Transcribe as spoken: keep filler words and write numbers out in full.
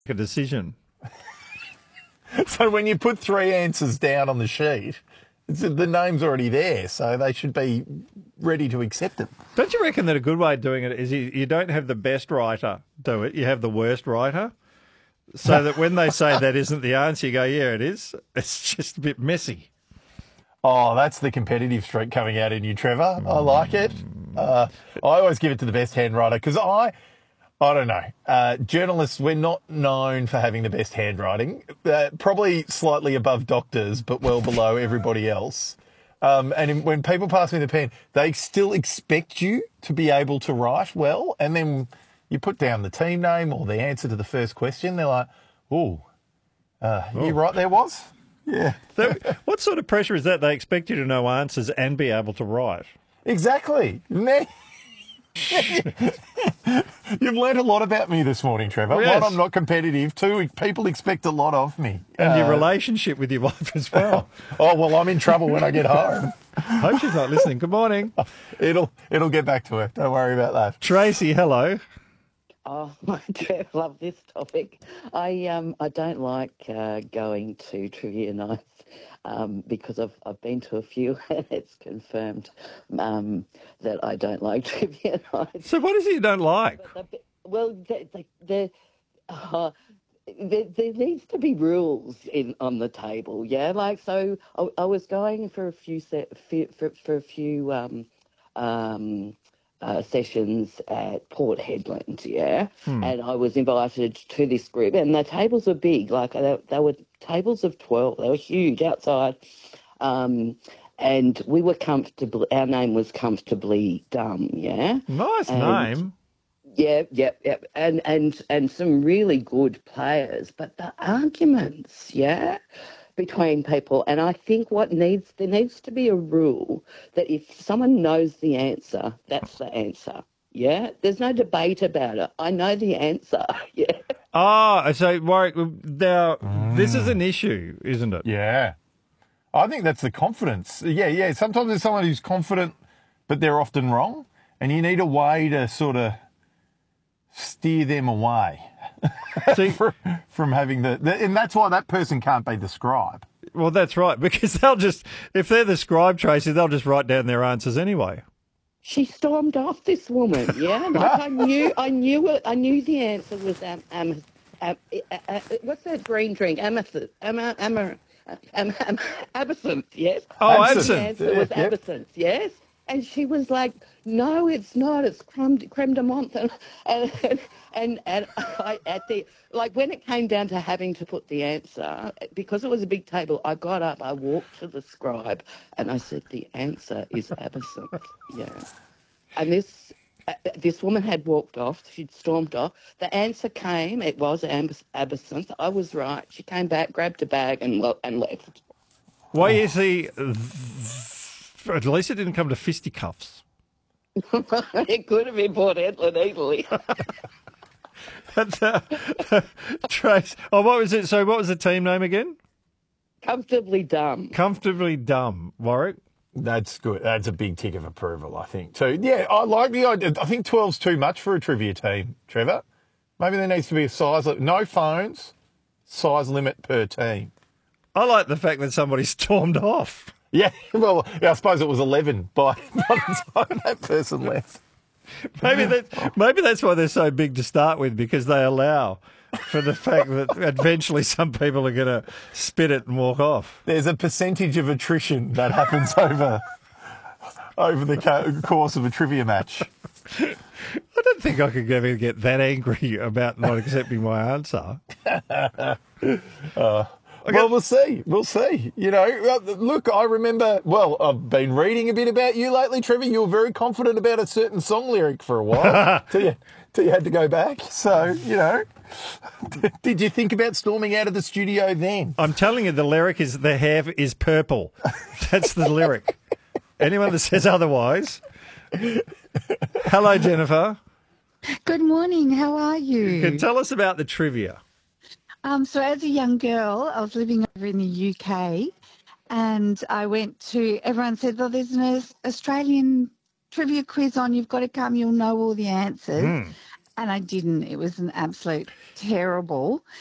a decision. So when you put three answers down on the sheet, it's, the name's already there, so they should be ready to accept it. Don't you reckon that a good way of doing it is you, you don't have the best writer do it, you have the worst writer? So that when they say that isn't the answer, you go, yeah, it is. It's just a bit messy. Oh, that's the competitive streak coming out in you, Trevor. I like it. Uh, I always give it to the best handwriter because I, I don't know. Uh, journalists, we're not known for having the best handwriting. Uh, probably slightly above doctors, but well below everybody else. Um, and in, when people pass me the pen, they still expect you to be able to write well. And then you put down the team name or the answer to the first question. They're like, "Ooh, uh, you right there, was?" Yeah. So what sort of pressure is that? They expect you to know answers and be able to write. Exactly. Man. You've learned a lot about me this morning, Trevor. Yes. One, I'm not competitive. Two, people expect a lot of me. And Uh, your relationship with your wife as well. Oh, well, I'm in trouble when I get home. Hope she's not listening. Good morning. It'll it'll get back to her. Don't worry about that. Tracy, hello. Oh, I do love this topic. I um I don't like uh, going to trivia nights um, because I've I've been to a few and it's confirmed um, that I don't like trivia nights. So what is it you don't like? But the- Well, the, the, the, uh, there, there needs to be rules in on the table, yeah. Like so, I, I was going for a few set for for, for a few um um. Uh, sessions at Port Hedland, yeah, Hmm. and I was invited to this group, and the tables were big, like they, they were tables of twelve, they were huge outside, um, and we were comfortably, our name was Comfortably Dumb, yeah. Nice And- name. Yeah, yeah, yeah, and and and some really good players, but the arguments, yeah, between people, and I think what needs there needs to be a rule that if someone knows the answer, that's the answer. Yeah, there's no debate about it. I know the answer. Yeah. Oh, so Warwick, now this is an issue, isn't it? Yeah. I think that's the confidence. Yeah, yeah. Sometimes there's someone who's confident, but they're often wrong, and you need a way to sort of steer them away See, from, from having the, the. And that's why that person can't be the scribe. well, that's right, because they'll just, if they're the scribe, Tracy, they'll just write down their answers anyway. She stormed off, this woman. Yeah, like I knew, I knew it. I knew the answer was um, um, um uh, uh, what's that green drink? Amethyst, ama, ama, um, um, absinthe. Yes. Oh, Absinthe. The absinthe. answer was Yeah, yep. absinthe. Yes. And she was like, "No, it's not. It's creme, creme de menthe." And and and, and I, at the like when it came down to having to put the answer, because it was a big table, I got up, I walked to the scribe, and I said, "The answer is absinthe." Yeah. And this uh, this woman had walked off. She'd stormed off. The answer came. It was ab- absinthe. I was right. She came back, grabbed a bag, and well, and left. Well, you see, at least it didn't come to fisticuffs. It could have been Port Hedland easily. That's, uh, Trace. Oh, what was it? So, what was the team name again? Comfortably dumb. Comfortably Dumb, Warwick. That's good. That's a big tick of approval, I think. So, yeah, I like the idea. I think twelve's too much for a trivia team, Trevor. Maybe there needs to be a size, li- no phones, size limit per team. I like the fact that somebody stormed off. Yeah, well, yeah, I suppose it was eleven by, by the time that person left. Maybe that, maybe that's why they're so big to start with, because they allow for the fact that eventually some people are going to spit it and walk off. There's a percentage of attrition that happens over over the co- course of a trivia match. I don't think I could ever get that angry about not accepting my answer. Well, we'll see. We'll see. You know, uh, look, I remember, well, I've been reading a bit about you lately, Trevor. You were very confident about a certain song lyric for a while till, you, till you had to go back. So, you know, did you think about storming out of the studio then? I'm telling you, the lyric is "the hair is purple." That's the lyric. Anyone that says otherwise. Hello, Jennifer. Good morning. How are you? Can tell us about the trivia. Um, so as a young girl, I was living over in the U K, and I went to. Everyone said, "Well, there's an Aus- Australian trivia quiz on. You've got to come. You'll know all the answers." Mm. and I didn't. It was an absolute terrible.